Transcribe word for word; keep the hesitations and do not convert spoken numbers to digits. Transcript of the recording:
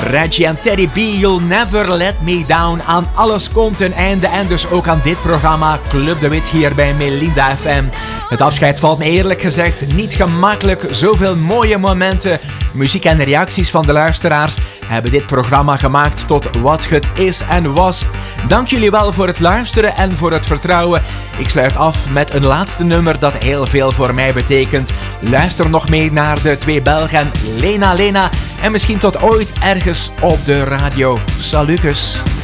Reggie en Teddy B, You'll Never Let Me Down. Aan alles komt een einde en dus ook aan dit programma Club de Wit hier bij Melinda F M. Het afscheid valt me eerlijk gezegd niet gemakkelijk. Zoveel mooie momenten, muziek en reacties van de luisteraars hebben dit programma gemaakt tot wat het is en was. Dank jullie wel voor het luisteren en voor het vertrouwen. Ik sluit af met een laatste nummer dat heel veel voor mij betekent. Luister nog mee naar de twee Belgen Lena Lena en misschien tot ooit ergens op de radio. Salukus!